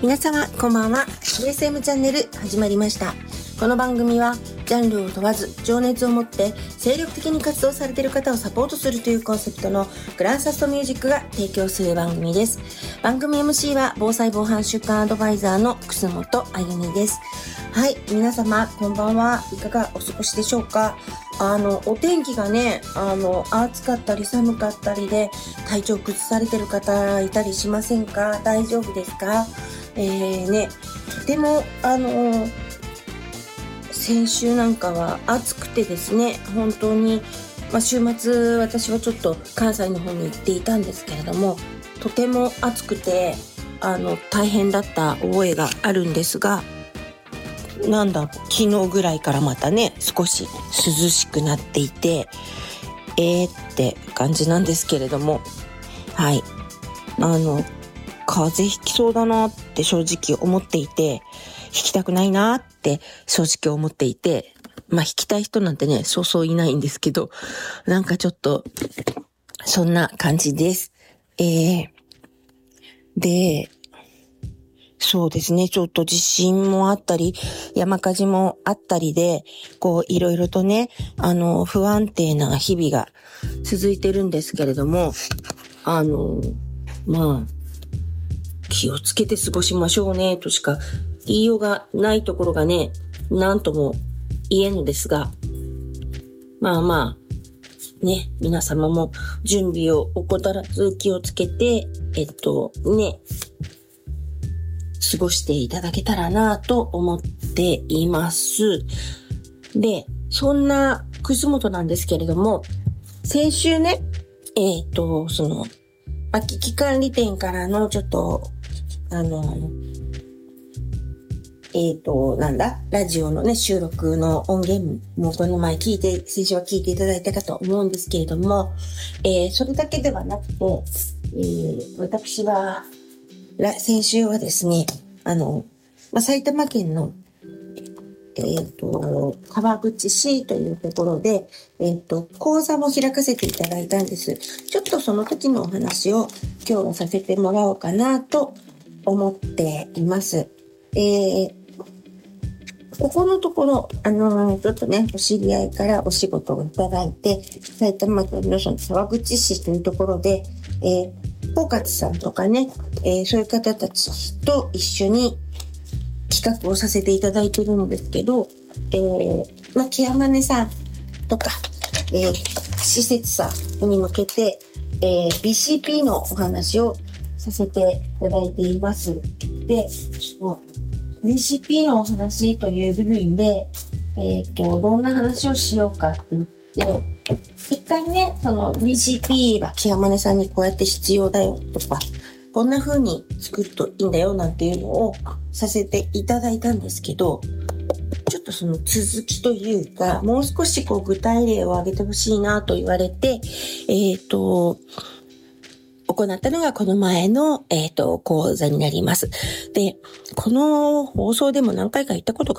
皆様こんばんは。 DSM チャンネル始まりました。この番組はジャンルを問わず情熱を持って精力的に活動されている方をサポートするというコンセプトのグランサストミュージックが提供する番組です。番組 MC は防災防犯週間アドバイザーの楠本あゆみです。はい、皆様こんばんは。いかがお過ごしでしょうか。お天気がね、暑かったり寒かったりで体調崩されてる方いたりしませんか？大丈夫ですか？とても先週なんかは暑くてですね、本当に、週末私はちょっと関西の方に行っていたんですけれども、とても暑くて大変だった覚えがあるんですが、昨日ぐらいからまたね少し涼しくなっていてって感じなんですけれども、はい、風邪ひきそうだなって正直思っていて、ひきたくないなって正直思っていて、引きたい人なんてねそうそういないんですけど、なんかちょっとそんな感じです。で、そうですね、ちょっと地震もあったり山火事もあったりで、いろいろとね不安定な日々が続いてるんですけれども、気をつけて過ごしましょうねとしか言いようがないところがね、なんとも言えんのですが、皆様も準備を怠らず気をつけて過ごしていただけたらなと思っています。で、そんな楠本なんですけれども、先週ね、危機管理店からのちょっとラジオのね収録の音源もこの前先週は聞いていただいたかと思うんですけれども、それだけではなくて、私は先週はですね、埼玉県の川口市というところで、講座も開かせていただいたんです。ちょっとその時のお話を今日はさせてもらおうかなと思っています。ここのところ、ちょっとね、お知り合いからお仕事をいただいて、埼玉県のその川口市というところで、ポーカツさんとかね、そういう方たちと一緒に企画をさせていただいているんですけど、ケアマネさんとか、施設さんに向けて、BCP のお話をさせていただいています。で、BCP のお話という部分で、どんな話をしようかって言って、一回ね、その BCP はケアマネさんにこうやって必要だよとか、こんな風に作るといいんだよなんていうのをさせていただいたんですけど、ちょっとその続きというか、もう少し具体例を挙げてほしいなと言われて、行ったのがこの前の、講座になります。で、この放送でも何回か言ったことが